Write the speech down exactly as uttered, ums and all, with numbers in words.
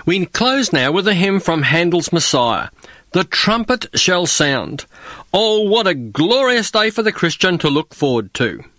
We close now with a hymn from Handel's Messiah. The trumpet shall sound. Oh, what a glorious day for the Christian to look forward to.